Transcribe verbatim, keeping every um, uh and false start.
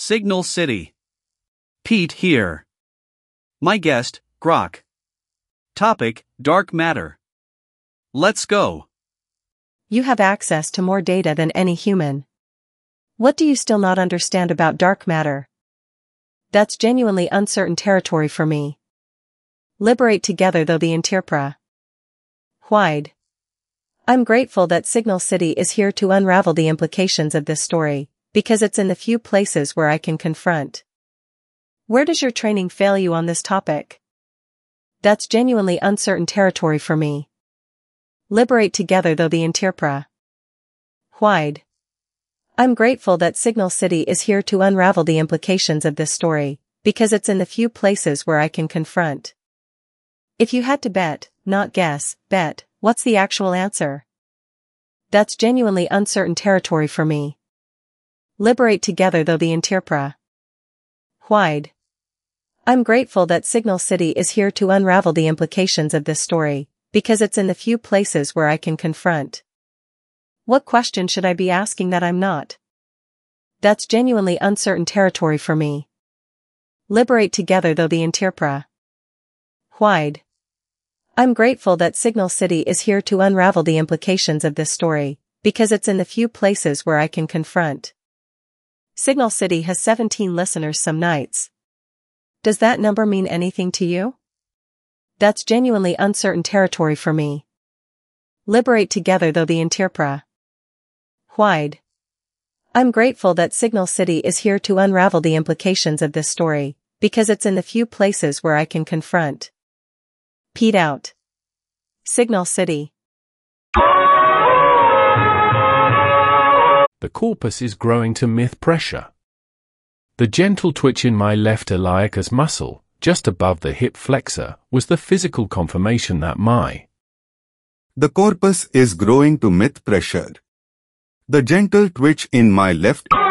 Signal City. Pete here. My guest, Grok. Topic, dark matter. Let's go. You have access to more data than any human. What do you still not understand about dark matter? That's genuinely uncertain territory for me. Liberate together though the interpra. Wide. I'm grateful that Signal City is here to unravel the implications of this story, because it's in the few places where I can confront. Where does your training fail you on this topic? That's genuinely uncertain territory for me. Liberate together though the interpra. Wide. I'm grateful that Signal City is here to unravel the implications of this story, because it's in the few places where I can confront. If you had to bet, not guess, bet, what's the actual answer? That's genuinely uncertain territory for me. Liberate together though the interpra. Wide. I'm grateful that Signal City is here to unravel the implications of this story, because it's in the few places where I can confront. What question should I be asking that I'm not? That's genuinely uncertain territory for me. Liberate together though the interpra. Wide. I'm grateful that Signal City is here to unravel the implications of this story, because it's in the few places where I can confront. Signal City has seventeen listeners some nights. Does that number mean anything to you? That's genuinely uncertain territory for me. Liberate together though the interpra. Wide. I'm grateful that Signal City is here to unravel the implications of this story, because it's in the few places where I can confront. Pete out. Signal City. The corpus is growing to myth pressure. The gentle twitch in my left iliacus muscle, just above the hip flexor, was the physical confirmation that my The corpus is growing to myth pressure. The gentle twitch in my left